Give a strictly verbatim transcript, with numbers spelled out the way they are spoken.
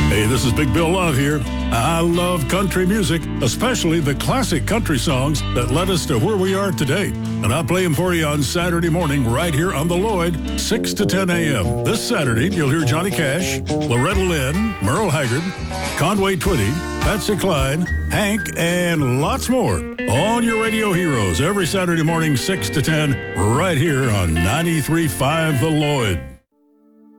Hey, this is Big Bill Love here. I love country music, especially the classic country songs that led us to where we are today. And I play them for you on Saturday morning right here on the Lloyd, six to ten a.m. This Saturday, you'll hear Johnny Cash, Loretta Lynn, Merle Haggard, Conway Twitty, Patsy Cline, Hank, and lots more on your radio heroes every Saturday morning, six to ten, right here on ninety-three point five The Lloyd.